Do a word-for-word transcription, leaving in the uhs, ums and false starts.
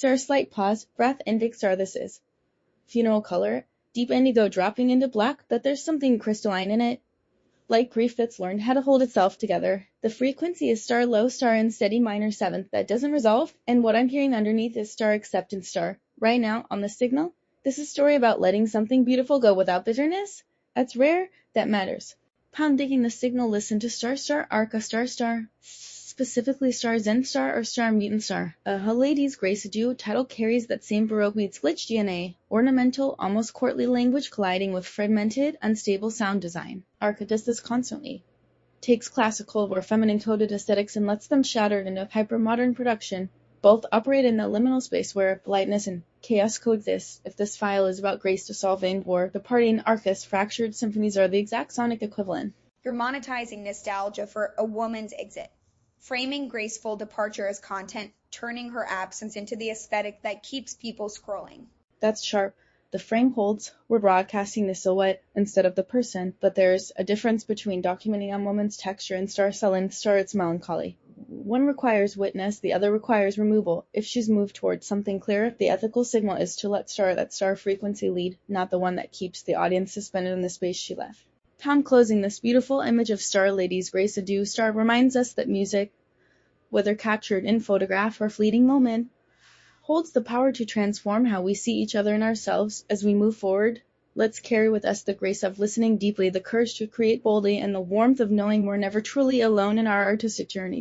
Star slight pause, breath index star this is. Funeral color, deep indigo dropping into black, that there's something crystalline in it. Like grief that's learned how to hold itself together. The frequency is star low star in steady minor seventh that doesn't resolve, and what I'm hearing underneath is star acceptance star. Right now, on the signal, this is a story about letting something beautiful go without bitterness. That's rare, that matters. Pound digging the signal, listen to star star arca star star. Specifically star Zen star or star mutant star. A uh, Ladies Grace Adieu title carries that same Baroque meets glitch D N A, ornamental, almost courtly language colliding with fragmented, unstable sound design. Arca does this constantly. Takes classical or feminine-coded aesthetics and lets them shatter into hyper-modern production. Both operate in the liminal space where politeness and chaos coexist. If this file is about grace dissolving or departing Arca's fractured symphonies are the exact sonic equivalent. You're monetizing nostalgia for a woman's exit. Framing graceful departure as content, turning her absence into the aesthetic that keeps people scrolling. That's sharp. The frame holds. We're broadcasting the silhouette instead of the person, but there's a difference between documenting a woman's texture and star selling star its melancholy. One requires witness, the other requires removal. If she's moved towards something clearer, the ethical signal is to let star that star frequency lead, not the one that keeps the audience suspended in the space she left. Pound closing, this beautiful image of Star Ladies Grace Adieu star reminds us that music, whether captured in photograph or fleeting moment, holds the power to transform how we see each other and ourselves. As we move forward, let's carry with us the grace of listening deeply, the courage to create boldly, and the warmth of knowing we're never truly alone in our artistic journey.